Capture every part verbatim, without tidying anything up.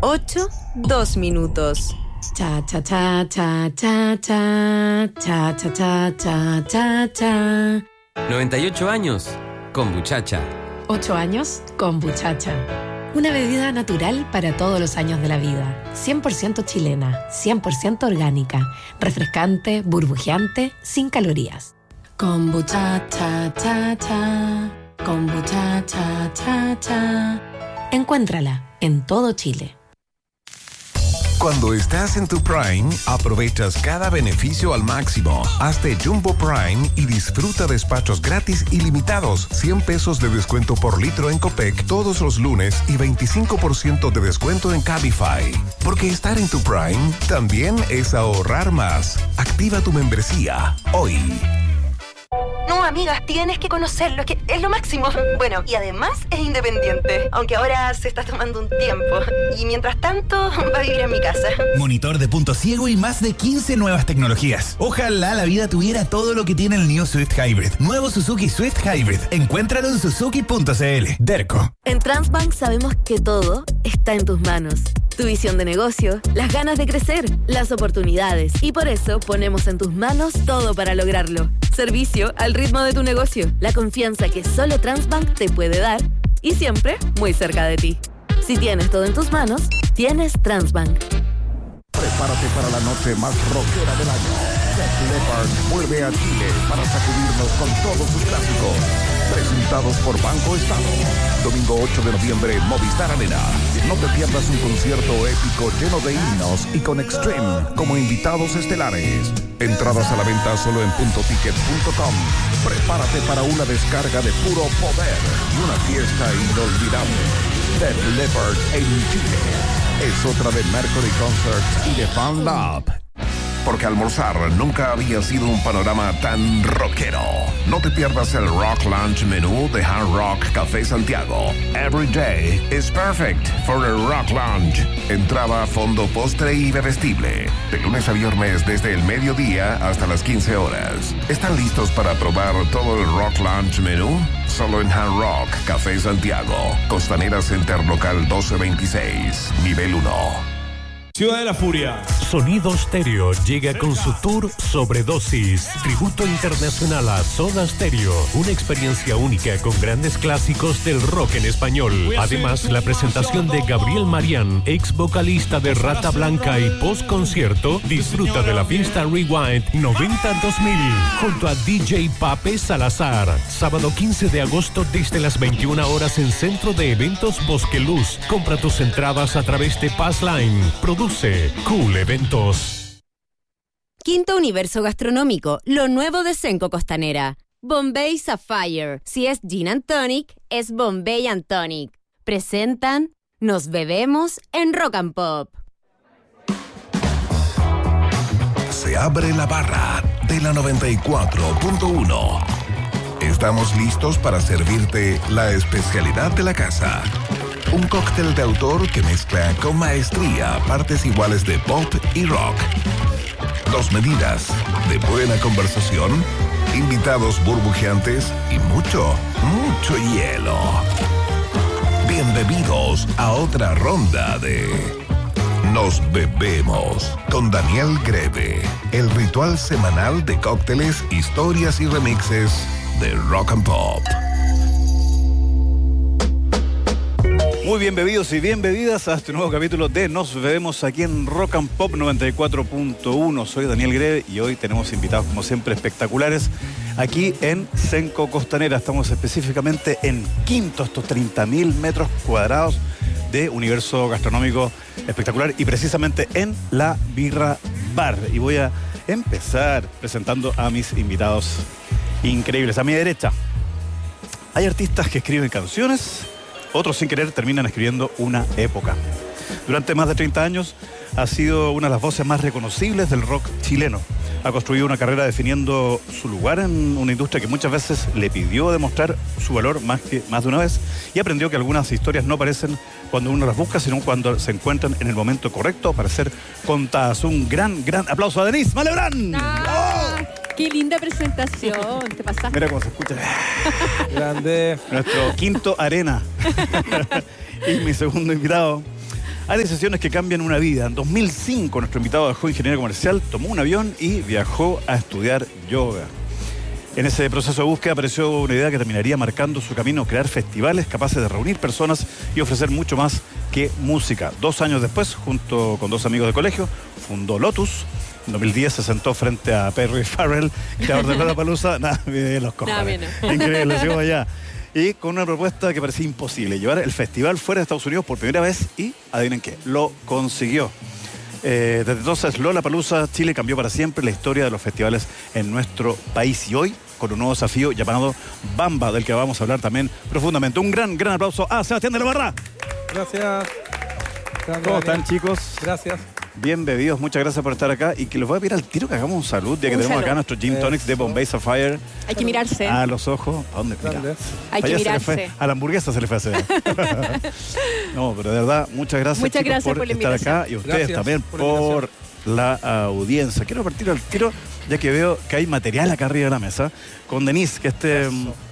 ocho, dos minutos. Cha cha cha cha cha cha cha cha cha cha cha cha. noventa y ocho años con Buchacha. ocho años con Buchacha. Una bebida natural para todos los años de la vida. cien por ciento chilena, cien por ciento orgánica, refrescante, burbujeante, sin calorías. Con Buchacha cha cha. Con Buchacha cha cha. Encuéntrala en todo Chile. Cuando estás en tu Prime, aprovechas cada beneficio al máximo. Hazte Jumbo Prime y disfruta despachos gratis ilimitados. cien pesos de descuento por litro en Copec todos los lunes y veinticinco por ciento de descuento en Cabify. Porque estar en tu Prime también es ahorrar más. Activa tu membresía hoy. No, amigas, tienes que conocerlo, es que es lo máximo. Bueno, y además es independiente, aunque ahora se está tomando un tiempo. Y mientras tanto, va a vivir en mi casa. Monitor de punto ciego y más de quince nuevas tecnologías. Ojalá la vida tuviera todo lo que tiene el New Swift Hybrid. Nuevo Suzuki Swift Hybrid. Encuéntralo en suzuki punto cl. Derco. En Transbank sabemos que todo está en tus manos. Tu visión de negocio, las ganas de crecer, las oportunidades. Y por eso ponemos en tus manos todo para lograrlo. Servicio al ritmo de tu negocio. La confianza que solo Transbank te puede dar y siempre muy cerca de ti. Si tienes todo en tus manos, tienes Transbank. Prepárate para la noche más rockera del año. Def Leppard vuelve a Chile para sacudirnos con todos sus clásicos. Presentados por Banco Estado. Domingo ocho de noviembre, Movistar Arena. No te pierdas un concierto épico lleno de himnos y con Extreme como invitados estelares. Entradas a la venta solo en punto ticket punto com. Prepárate para una descarga de puro poder y una fiesta inolvidable. Def Leppard en Chile. Es otra de Mercury Concerts y de Fan Lab. Porque almorzar nunca había sido un panorama tan rockero. No te pierdas el Rock Lunch menú de Hard Rock Café Santiago. Every day is perfect for a Rock Lunch. Entrada, fondo, postre y bebestible. De lunes a viernes desde el mediodía hasta las quince horas. ¿Están listos para probar todo el Rock Lunch menú? Solo en Hard Rock Café Santiago. Costanera Center Local doce veintiséis. Nivel uno. Ciudad de la Furia. Sonido Stereo llega con su tour Sobredosis, tributo internacional a Soda Stereo, una experiencia única con grandes clásicos del rock en español. Además, la presentación de Gabriel Marián, ex vocalista de Rata Blanca, y post concierto, disfruta de la fiesta Rewind noventa dos mil junto a D J Pape Salazar. Sábado quince de agosto desde las veintiuna horas en Centro de Eventos Bosque Luz. Compra tus entradas a través de Passline. Produce Cool Eventos. Quinto Universo Gastronómico, lo nuevo de Senco Costanera. Bombay Sapphire. Si es Gin and Tonic, es Bombay and Tonic. Presentan Nos Bebemos en Rock and Pop. Se abre la barra de la noventa y cuatro punto uno. Estamos listos para servirte la especialidad de la casa. Un cóctel de autor que mezcla con maestría partes iguales de pop y rock. Dos medidas de buena conversación, invitados burbujeantes y mucho, mucho hielo. Bienvenidos a otra ronda de Nos Bebemos con Daniel Greve, el ritual semanal de cócteles, historias y remixes de Rock and Pop. Muy bien bebidos y bien bebidas a este nuevo capítulo de Nos Bebemos aquí en Rock and Pop noventa y cuatro punto uno. Soy Daniel Greve y hoy tenemos invitados como siempre espectaculares aquí en Senco Costanera. Estamos específicamente en Quinto, estos treinta mil metros cuadrados de universo gastronómico espectacular y precisamente en la Birra Bar. Y voy a empezar presentando a mis invitados increíbles. A mi derecha hay artistas que escriben canciones, otros sin querer terminan escribiendo una época. Durante más de treinta años ha sido una de las voces más reconocibles del rock chileno. Ha construido una carrera definiendo su lugar en una industria que muchas veces le pidió demostrar su valor más, que, más de una vez, y aprendió que algunas historias no aparecen cuando uno las busca, sino cuando se encuentran en el momento correcto para ser contadas. Un gran, gran aplauso a Denise Malebrán. Ah, ¡oh! ¡Qué linda presentación! ¿Te pasaste? Mira cómo se escucha. Grande. Nuestro quinto arena. Y mi segundo invitado Hay decisiones que cambian una vida. En dos mil cinco nuestro invitado dejó ingeniería comercial, tomó un avión y viajó a estudiar yoga. En ese proceso de búsqueda apareció una idea que terminaría marcando su camino: crear festivales capaces de reunir personas y ofrecer mucho más que música. Dos años después, junto con dos amigos de colegio, fundó Lotus. En dos mil diez se sentó frente a Perry Farrell, creador de Lollapalooza. Nada, me los cojones. No, increíble, llegó allá. Y con una propuesta que parecía imposible: llevar el festival fuera de Estados Unidos por primera vez, y adivinen qué, lo consiguió. Eh, desde entonces Lollapalooza Chile cambió para siempre la historia de los festivales en nuestro país, y hoy con un nuevo desafío llamado Bamba, del que vamos a hablar también profundamente. Un gran, gran aplauso a Sebastián de la Barra. Gracias. ¿Cómo están, chicos? Gracias. Bien bebidos, muchas gracias por estar acá, y que les voy a pedir al tiro que hagamos un salud, ya que Un tenemos salud. acá nuestros Gin Tonics de Bombay Sapphire. Hay que mirarse. A los ojos. ¿A dónde? Mira. Hay que Allá se le mirarse. fue. A la hamburguesa se le fue a hacer. No, pero de verdad, muchas gracias, Muchas chicos, gracias por, por la estar invitación. acá, y ustedes Gracias también por por, la la audiencia. Quiero partir al tiro, ya que veo que hay material acá arriba de la mesa, con Denise, que este...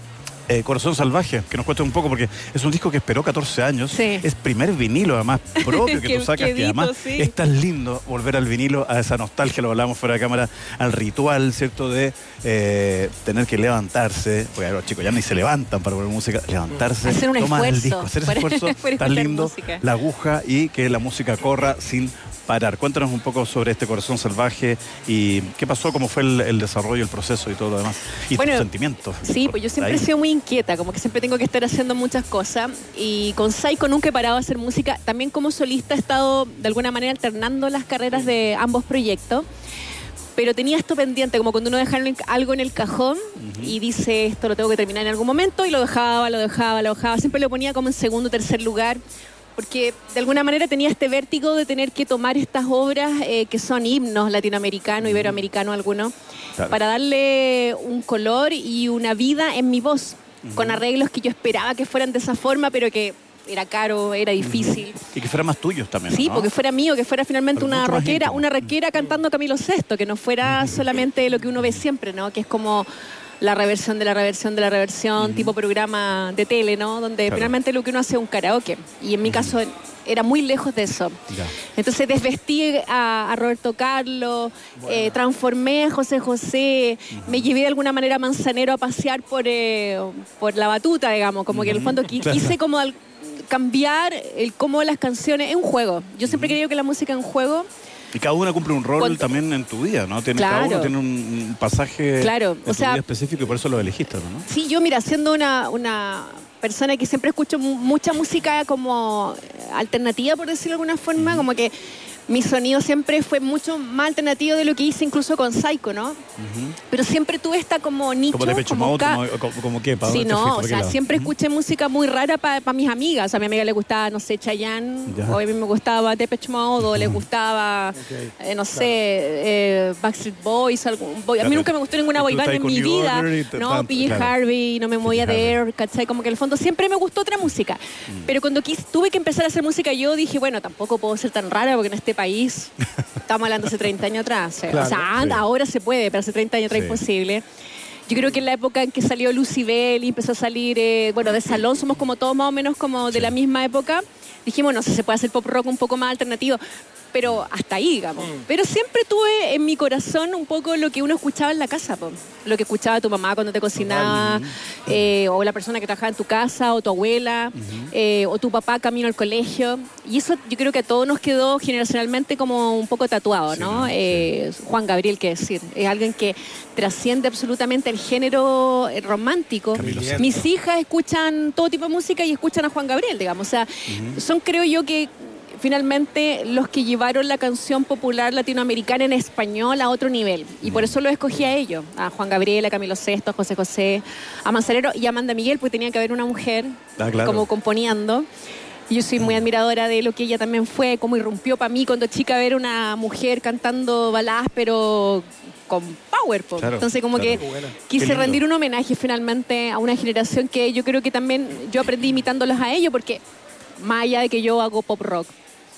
Eh, Corazón Salvaje, que nos cuesta un poco, porque es un disco que esperó catorce años. Sí. Es primer vinilo, además, propio que Qué- tú sacas, qué que además dito, sí. es tan lindo volver al vinilo, a esa nostalgia, lo hablamos fuera de cámara, al ritual, ¿cierto?, de eh, tener que levantarse, porque los chicos ya ni se levantan para poner música, levantarse, Hacer un tomar el esfuerzo disco, hacer ese por- esfuerzo por tan escuchar lindo, música. la aguja, y que la música corra sin parar. Cuéntanos un poco sobre este Corazón Salvaje y qué pasó, cómo fue el, el desarrollo, el proceso y todo lo demás. Y Bueno, tus sentimientos. Sí, pues yo siempre Ahí. he sido muy inquieta, como que siempre tengo que estar haciendo muchas cosas. Y con Psycho nunca he parado a hacer música. También como solista he estado de alguna manera alternando las carreras de ambos proyectos. Pero tenía esto pendiente, como cuando uno deja algo en el cajón y dice, esto lo tengo que terminar en algún momento, y lo dejaba, lo dejaba, lo dejaba. Siempre lo ponía como en segundo o tercer lugar, porque de alguna manera tenía este vértigo de tener que tomar estas obras eh, que son himnos latinoamericanos, iberoamericanos algunos, Claro. para darle un color y una vida en mi voz, con arreglos que yo esperaba que fueran de esa forma, pero que era caro, era difícil. Y que fueran más tuyos también, Sí, ¿no? porque fuera mío, que fuera finalmente Pero una mucho más rockera, íntimo. una rockera cantando Camilo Sesto, que no fuera solamente lo que uno ve siempre, ¿no? Que es como la reversión de la reversión de la reversión, tipo programa de tele, ¿no? Donde Claro. finalmente lo que uno hace es un karaoke. Y en mi caso era muy lejos de eso. Ya. Entonces desvestí a, a Roberto Carlos, eh, transformé a José José, me llevé de alguna manera a Manzanero a pasear por, eh, por la batuta, digamos, como que en el fondo qui- Claro. quise como al- cambiar el cómo las canciones, es un juego. Yo siempre he creído que la música es un juego. Y cada una cumple un rol Cuando- también en tu vida, ¿no? Tiene, Claro. Cada uno tiene un, un pasaje Claro, en o tu sea- vida específico, y por eso lo elegiste, ¿no? Sí, yo mira, siendo una, una persona que siempre escucho mu- mucha música como eh, alternativa, por decirlo de alguna forma, como que mi sonido siempre fue mucho más alternativo de lo que hice incluso con Psycho, ¿no? Pero siempre tuve esta como nicho, Como Depeche como Mode, ca- como, como, como qué, ¿para Sí, dónde te no, fuiste? o ¿Para qué sea, lado? siempre escuché música muy rara para mis amigas. A mi amiga le gustaba, no sé, Chayanne, Ya. o a mí me gustaba Depeche Mode, o le gustaba, eh, no sé, eh, Backstreet Boys, algún boy. A mí Claro. nunca me gustó ninguna Y boy tú band estás en con mi New vida. Order y te- No, tanto, P J claro. Harvey, no me movía P J de Harvey. Air, ¿cachai? Como que en el fondo siempre me gustó otra música. Mm. Pero cuando quis- tuve que empezar a hacer música, yo dije, bueno, tampoco puedo ser tan rara, porque en este país, estamos hablando hace treinta años atrás. eh. Claro. O sea, Sí. ahora se puede, pero hace treinta años atrás Sí. imposible. Yo creo que en la época en que salió Lucibel y empezó a salir, eh, bueno, de Salón, somos como todos más o menos como de la misma época, dijimos, no sé, se puede hacer pop rock un poco más alternativo, pero hasta ahí, digamos. Pero siempre tuve en mi corazón un poco lo que uno escuchaba en la casa, po. Lo que escuchaba tu mamá cuando te cocinaba, eh, o la persona que trabajaba en tu casa, o tu abuela, eh, o tu papá camino al colegio. Y eso yo creo que a todos nos quedó generacionalmente como un poco tatuado, Sí, ¿no? ¿no? Eh, Juan Gabriel, qué decir, es alguien que trasciende absolutamente el género eh, romántico. Camilo Sesto. Mis hijas escuchan todo tipo de música y escuchan a Juan Gabriel, digamos. O sea, son, creo yo, que finalmente los que llevaron la canción popular latinoamericana en español a otro nivel. Y por eso lo escogí a ellos, a Juan Gabriel, a Camilo Sesto, a José José, a Manzanero y a Amanda Miguel, porque tenía que haber una mujer Ah, claro. como componiendo. Y yo soy muy admiradora de lo que ella también fue, cómo irrumpió para mí cuando chica ver una mujer cantando baladas, pero con power, po. Claro, Entonces como claro. que Qué buena. Qué quise lindo. rendir un homenaje finalmente a una generación que yo creo que también yo aprendí imitándolos a ellos, porque más allá de que yo hago pop rock,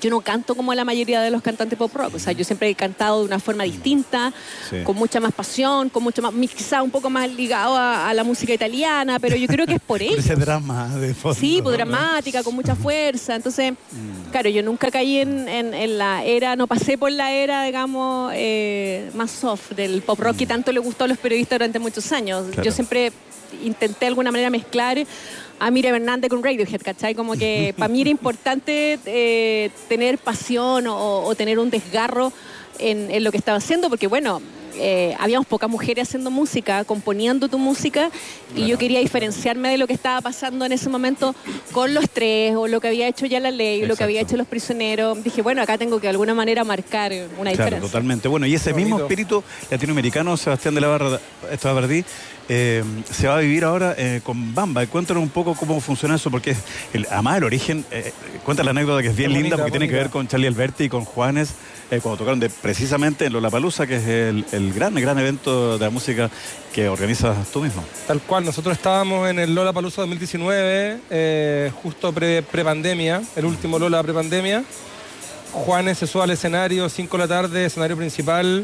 yo no canto como la mayoría de los cantantes pop rock. O sea, yo siempre he cantado de una forma distinta, sí. con mucha más pasión, con mucho más, quizá un poco más ligado a, a la música italiana, pero yo creo que es por ello. Ese drama de fondo. Sí, pues dramática, con mucha fuerza. Entonces, mm. claro, yo nunca caí en, en, en la era, no pasé por la era, digamos, eh, más soft del pop rock mm. que tanto le gustó a los periodistas durante muchos años. Claro. Yo siempre intenté de alguna manera mezclar a Miriam Hernández con Radiohead, ¿cachai? Como que para mí era importante eh, tener pasión o, o tener un desgarro en, en lo que estaba haciendo, porque bueno, eh, habíamos pocas mujeres haciendo música, componiendo tu música, y claro. yo quería diferenciarme de lo que estaba pasando en ese momento con Los Tres, o lo que había hecho Ya la Ley, o lo que había hecho Los Prisioneros. Dije, bueno, acá tengo que de alguna manera marcar una claro, diferencia. Totalmente. Bueno, y ese Qué mismo bonito. espíritu latinoamericano, Sebastián de la Barra, Stavardí, Eh, se va a vivir ahora eh, con Bamba. Cuéntanos un poco cómo funciona eso, porque el, además el origen, eh, cuenta la anécdota que es bien bonita, linda, porque bonita. tiene que ver con Charly Alberti y con Juanes, eh, cuando tocaron de, precisamente en Lollapalooza, que es el, el gran, gran evento de la música que organizas tú mismo. Tal cual, nosotros estábamos en el Lollapalooza dos mil diecinueve, eh, justo pre, pre-pandemia, el último Lolla pre-pandemia. Juanes se sube al escenario, cinco de la tarde, escenario principal.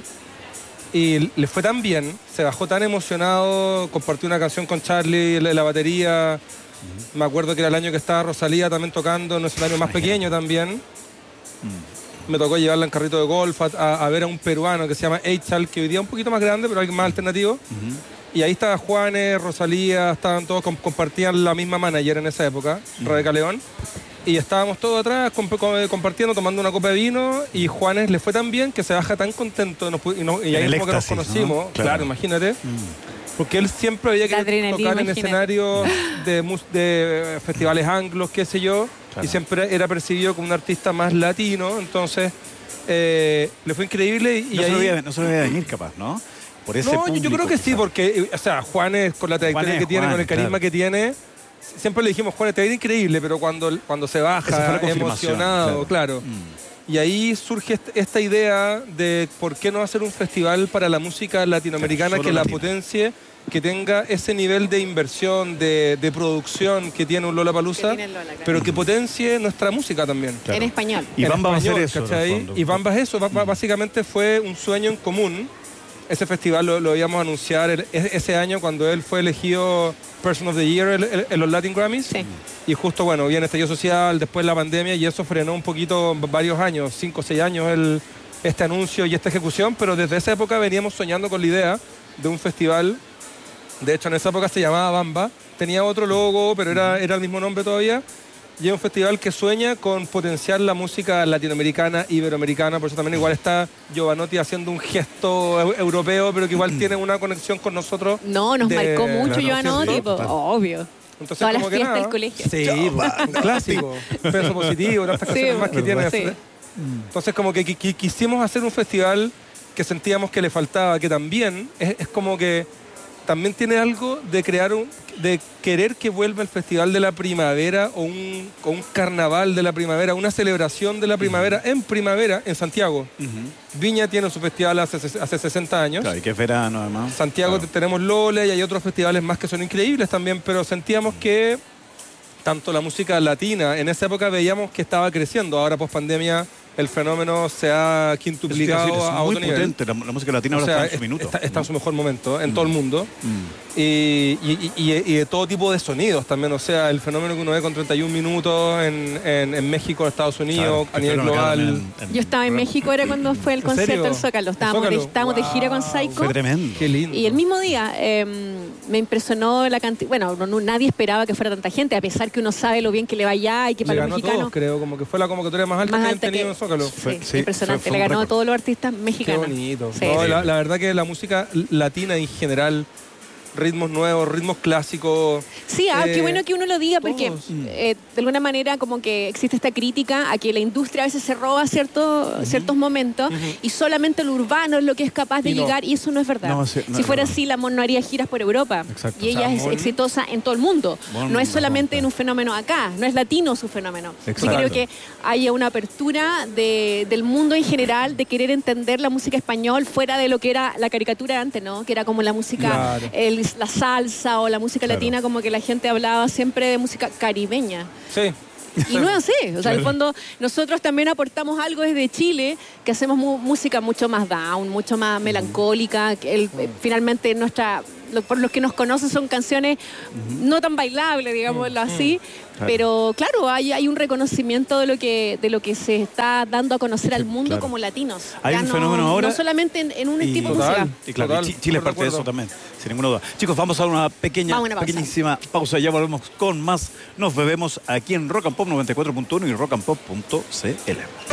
Y le fue tan bien, se bajó tan emocionado, compartió una canción con Charly, la, la batería. Uh-huh. Me acuerdo que era el año que estaba Rosalía también tocando en un escenario más pequeño también. Uh-huh. Me tocó llevarla en carrito de golf a, a ver a un peruano que se llama Eichal, que hoy día es un poquito más grande, pero alguien más alternativo. Uh-huh. Y ahí estaba Juanes, Rosalía, estaban todos, compartían la misma manager en esa época, uh-huh. Rebeca León. Y estábamos todos atrás comp compartiendo, tomando una copa de vino, y Juanes le fue tan bien que se baja tan contento y, no, y ahí mismo que nos conocimos, ¿no? Claro. claro, imagínate, mm. porque él siempre había querido tocar en escenarios de, de festivales anglos, qué sé yo, claro. y siempre era percibido como un artista más latino, entonces eh, le fue increíble. Y no, ahí, se veía, no se lo veía venir capaz, ¿no? Por ese no, público, yo creo que quizás. sí, porque, o sea, Juanes, con la trayectoria Juanes, que tiene, Juanes, con el carisma claro. que tiene, siempre le dijimos, Juanes, te va a ir increíble, pero cuando, cuando se baja, emocionado, claro. claro. Mm. Y ahí surge esta idea de por qué no hacer un festival para la música latinoamericana claro, que latina. la potencie, que tenga ese nivel de inversión, de, de producción que tiene un Lollapalooza, Lola, claro. pero que potencie nuestra música también. Claro. En español. Y Bamba va a hacer eso. Fondo, y Bamba es eso, mm. básicamente fue un sueño en común. Ese festival lo, lo íbamos a anunciar el, ese año cuando él fue elegido Person of the Year en los Latin Grammys. Sí. Y justo, bueno, viene el estallido social, después la pandemia, y eso frenó un poquito varios años, cinco o seis años, el, este anuncio y esta ejecución. Pero desde esa época veníamos soñando con la idea de un festival. De hecho, en esa época se llamaba Bamba. Tenía otro logo, pero era, era el mismo nombre todavía. Y es un festival que sueña con potenciar la música latinoamericana, iberoamericana. Por eso también igual está Giovanotti haciendo un gesto europeo, pero que igual tiene una conexión con nosotros. No, nos de... marcó mucho claro, Giovanotti, sí, sí, obvio. Entonces, todas como las fiestas del colegio. Sí, un clásico. Peso positivo, tantas sí, canciones más que tiene. Sí. Entonces, como que, que quisimos hacer un festival que sentíamos que le faltaba, que también es, es como que también tiene algo de crear un, de querer que vuelva el Festival de la Primavera o un, o un carnaval de la primavera, una celebración de la primavera uh-huh. en primavera en Santiago. Uh-huh. Viña tiene su festival hace, hace sesenta años. Claro, y que es verano además. Santiago claro. tenemos Lola y hay otros festivales más que son increíbles también, pero sentíamos que tanto la música latina, en esa época veíamos que estaba creciendo, ahora post pandemia el fenómeno se ha quintuplicado es, es, es a otro nivel. Potente. La, la música latina o ahora sea, está en su minuto. Está, está en su mejor momento en mm. todo el mundo. Mm. Y, y, y, y de todo tipo de sonidos también. O sea, el fenómeno que uno ve con treinta y un minutos en, en, en México, en Estados Unidos, claro, a nivel global. En, en, Yo estaba en México, era cuando fue el concierto del Zócalo. Estábamos, de, estábamos wow. de gira con Psycho. Fue tremendo. Qué lindo. Y el mismo día eh, me impresionó la cantidad. Bueno, no, no, nadie esperaba que fuera tanta gente, a pesar que uno sabe lo bien que le va allá y que para los mexicanos. Todos, creo, como que fue la convocatoria más alta más que alta han tenido que, en Zócalo. Sí, sí, impresionante. Le ganó a todos los artistas mexicanos. Qué bonito. Sí. No, la, la verdad que la música latina en general, ritmos nuevos, ritmos clásicos. Sí, ah, eh, qué bueno que uno lo diga, porque eh, de alguna manera como que existe esta crítica a que la industria a veces se roba ciertos, uh-huh. ciertos momentos uh-huh. y solamente lo urbano es lo que es capaz de y llegar, no. y eso no es verdad. No, sí, no, si fuera no, no. así, la Mon no haría giras por Europa. Exacto. Y ella o sea, es Mon... exitosa en todo el mundo. Mon, no es solamente en un fenómeno acá, no es latino su fenómeno. Exacto. Yo creo que haya una apertura de, del mundo en general de querer entender la música español fuera de lo que era la caricatura antes, ¿no? Que era como la música... Claro. El, la salsa o la música claro. latina, como que la gente hablaba siempre de música caribeña. Sí. Y no es así. O sea, en el fondo, nosotros también aportamos algo desde Chile, que hacemos mu música mucho más down, mucho más melancólica. Que el, eh, finalmente, nuestra, lo, por los que nos conocen, son canciones uh-huh. no tan bailables, digámoslo uh-huh. así. Claro. Pero claro, hay, hay un reconocimiento de lo que de lo que se está dando a conocer al mundo claro. como latinos. Hay ya un no, fenómeno ahora. No solamente en, en un y, tipo de total, música. Y claro, total, Chile es parte de eso también, sin ninguna duda. Chicos, vamos a una pequeña, una pausa. pequeñísima pausa. Ya volvemos con más. Nos bebemos aquí en Rock and Pop noventa y cuatro punto uno y rock and pop punto c l.